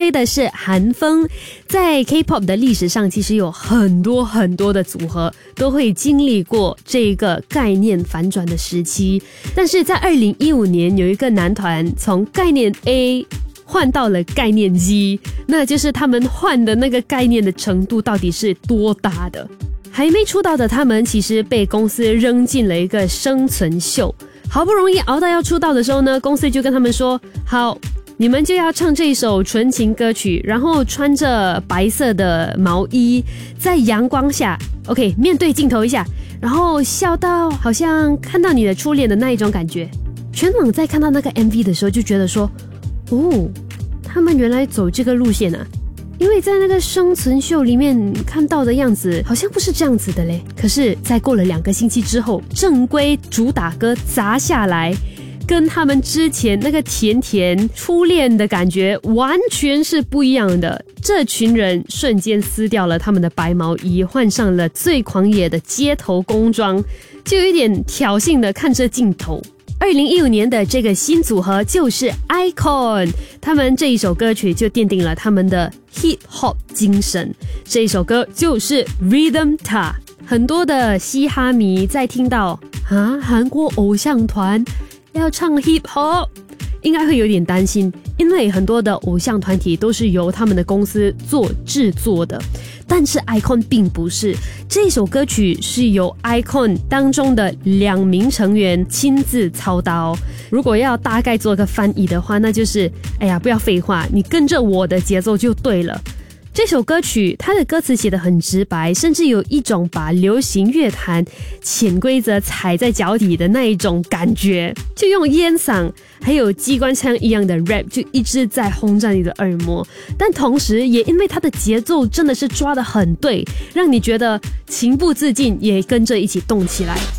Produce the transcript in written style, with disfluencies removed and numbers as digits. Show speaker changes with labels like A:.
A: 吹的是韩风。在 K-pop 的历史上，其实有很多很多的组合都会经历过这个概念反转的时期，但是在2015年有一个男团从概念 A换到了概念 Z， 那就是他们换的那个概念的程度到底是多大的。还没出道的他们其实被公司扔进了一个生存秀，好不容易熬到要出道的时候呢，公司就跟他们说，好，你们就要唱这一首纯情歌曲，然后穿着白色的毛衣，在阳光下 OK 面对镜头一下，然后笑到好像看到你的初恋的那一种感觉。全网在看到那个 MV 的时候就觉得说，哦，他们原来走这个路线啊，因为在那个生存秀里面看到的样子好像不是这样子的嘞。可是在过了2个星期之后，正规主打歌砸下来，跟他们之前那个甜甜初恋的感觉完全是不一样的。这群人瞬间撕掉了他们的白毛衣，换上了最狂野的街头工装，就有一点挑衅的看着镜头。2015年的这个新组合就是 iKON， 他们这一首歌曲就奠定了他们的 hip hop 精神。这一首歌就是 Rhythm Ta。 很多的嘻哈迷在听到韩国偶像团要唱 hip hop， 应该会有点担心，因为很多的偶像团体都是由他们的公司做制作的，但是 iKON 并不是。这首歌曲是由 iKON 当中的2名成员亲自操刀。如果要大概做个翻译的话，那就是不要废话，你跟着我的节奏就对了。这首歌曲它的歌词写得很直白，甚至有一种把流行乐坛潜规则踩在脚底的那一种感觉，就用烟嗓还有机关枪一样的 rap 就一直在轰炸你的耳膜，但同时也因为它的节奏真的是抓得很对，让你觉得情不自禁也跟着一起动起来。